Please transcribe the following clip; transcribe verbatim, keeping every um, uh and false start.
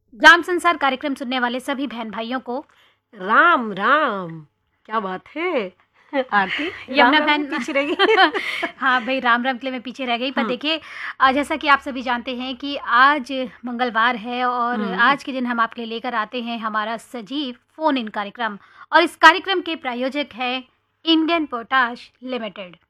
ग्राम संसार कार्यक्रम सुनने वाले सभी बहन भाइयों को राम राम। क्या बात है आरती, यमुना राम राम बहन में पीछे रह गई। हाँ भाई, राम राम के लिए मैं पीछे रह गई। पर हम्म, देखिए, अ, जैसा कि आप सभी जानते हैं कि आज मंगलवार है और हम्म, आज के दिन हम आपके लिए लेकर आते हैं हमारा सजीव फोन इन कार्यक्रम। और इस कार्यक्रम के प्रायोजक है इंडियन पोटाश लिमिटेड।